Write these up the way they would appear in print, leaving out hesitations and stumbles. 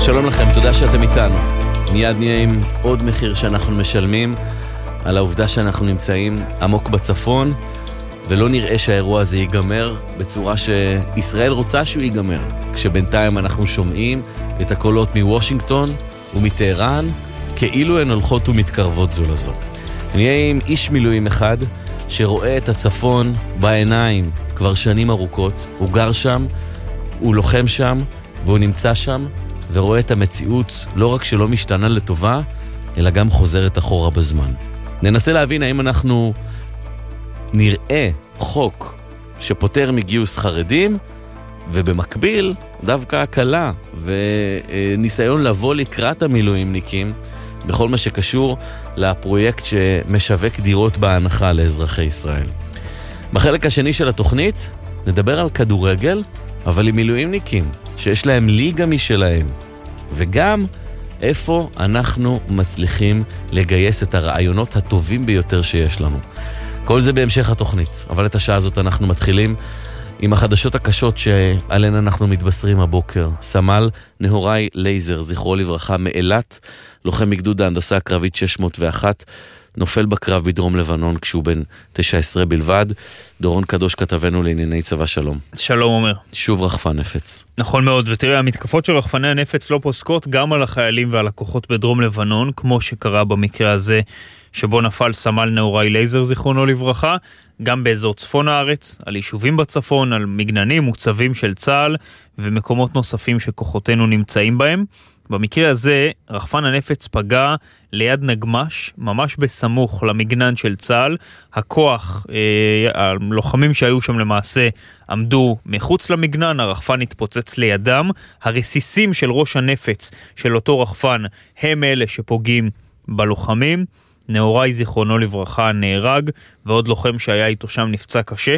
שלום לכם, תודה שאתם איתנו. מיד נהיה עם עוד מחיר שאנחנו משלמים על העובדה שאנחנו נמצאים עמוק בצפון, ולא נראה שהאירוע הזה ייגמר בצורה שישראל רוצה שהוא ייגמר, כשבינתיים אנחנו שומעים את הקולות מוושינגטון ומטהרן, כאילו הן הולכות ומתקרבות זו לזו. נהיה עם איש מילואים אחד שרואה את הצפון בעיניים כבר שנים ארוכות. הוא גר שם, הוא לוחם שם, והוא נמצא שם, ורואה את המציאות לא רק שלא משתנה לטובה, אלא גם חוזרת אחורה בזמן. ננסה להבין האם אנחנו נראה חוק שפותר מגיוס חרדים, ובמקביל דווקא הקלה וניסיון לבוא לקראת המילואימניקים, בכל מה שקשור לפרויקט שמשווק דירות בהנחה לאזרחי ישראל. בחלק השני של התוכנית נדבר על כדורגל, אבל עם מילואימניקים שיש להם ליגה משלהם, וגם איפה אנחנו מצליחים לגייס את הרעיונות הטובים ביותר שיש לנו. כל זה בהמשך התוכנית, אבל את השעה הזאת אנחנו מתחילים עם החדשות הקשות שעליהן אנחנו מתבשרים הבוקר. סמל נהוראי לייזר, זכרו לברכה, מאילת, לוחם מגדוד ההנדסה הקרבית 601, נופל בקרב בדרום לבנון כשהוא בן 19 בלבד. דורון קדוש כתבנו לענייני צבא, שלום. שלום אומר. שוב רחפן נפץ. נכון מאוד, ותראה, המתקפות של רחפני הנפץ לא פוסקות גם על החיילים ועל הכוחות בדרום לבנון, כמו שקרה במקרה הזה שבו נפל סמל נהוראי לייזר, זיכרונו לברכה, גם באזור צפון הארץ, על יישובים בצפון, על מגננים מוצבים של צה"ל ומקומות נוספים שכוחותינו נמצאים בהם. במקרה הזה, רחפן הנפץ פגע ליד נגמש, ממש בסמוך למגנן של צה"ל. הכוח, הלוחמים שהיו שם למעשה עמדו מחוץ למגנן, הרחפן התפוצץ לידם. הרסיסים של ראש הנפץ של אותו רחפן הם אלה שפוגעים בלוחמים. נהוראי זיכרונו לברכה נהרג, ועוד לוחם שהיה איתו שם נפצע קשה.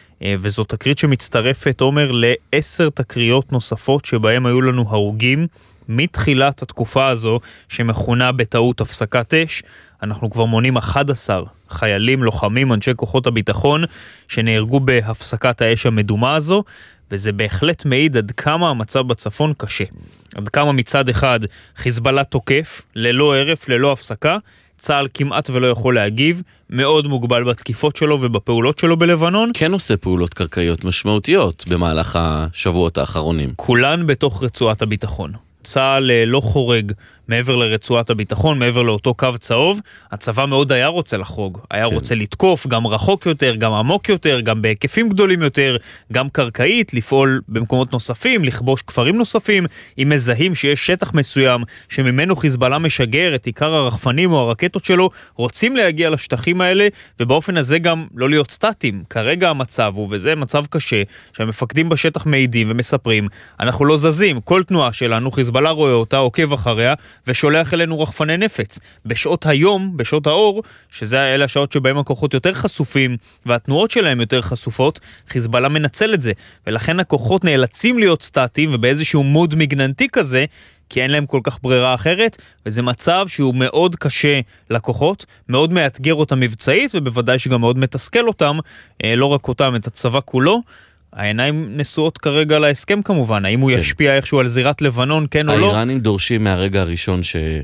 וזו תקרית שמצטרפת, עומר, ל10 תקריות נוספות שבהם היו לנו הרוגים מתחילת התקופה הזו שמכונה בטעות הפסקת אש. אנחנו כבר מונים 11 חיילים, לוחמים, אנשי כוחות הביטחון שנהרגו בהפסקת האש המדומה הזו, וזה בהחלט מעיד עד כמה המצב בצפון קשה. עד כמה מצד אחד חיזבאללה תוקף, ללא הרף, ללא הפסקה, צה"ל כמעט ולא יכול להגיב, מאוד מוגבל בתקיפות שלו ובפעולות שלו בלבנון. כן עושה פעולות קרקעיות משמעותיות במהלך השבועות האחרונים. כולן בתוך רצועת הביטחון. צה"ל לא חורג מעבר לרצועת הביטחון, מעבר לאותו קו צהוב. הצבא מאוד היה רוצה לחרוג, היה רוצה לתקוף גם רחוק יותר, גם עמוק יותר, גם בהיקפים גדולים יותר, גם קרקעית, לפעול במקומות נוספים, לכבוש כפרים נוספים, אם מזהים שיש שטח מסוים שממנו חיזבאללה משגר את עיקר הרחפנים או הרקטות שלו, רוצים להגיע לשטחים האלה, ובאופן הזה גם לא להיות סטטים. כרגע המצב הוא, וזה מצב קשה, שהמפקדים בשטח מעידים ומספרים, אנחנו לא זזים, כל תנועה שלנו חיזבאללה רואה אותה, עוקב אחריה, ושולח אלינו רחפני נפץ. בשעות היום, בשעות האור, שזה אלה השעות שבהם הכוחות יותר חשופים, והתנועות שלהם יותר חשופות, חיזבאללה מנצל את זה. ולכן הכוחות נאלצים להיות סטטיים, ובאיזשהו מוד מגננתי כזה, כי אין להם כל כך ברירה אחרת, וזה מצב שהוא מאוד קשה לכוחות, מאוד מאתגר אותם מבצעית, ובוודאי שגם מאוד מתסכל אותם, לא רק אותם, את הצבא כולו. העיניים נשואות כרגע להסכם כמובן, האם הוא ישפיע איכשהו על זירת לבנון, כן או לא? האיראנים דורשים מהרגע הראשון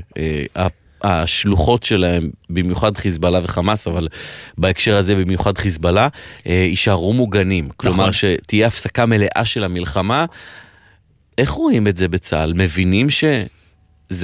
שהשלוחות שלהם, במיוחד חיזבאללה וחמאס, אבל בהקשר הזה במיוחד חיזבאללה, יישארו מוגנים. כלומר שתהיה הפסקה מלאה של המלחמה. איך רואים את זה בצה"ל? מבינים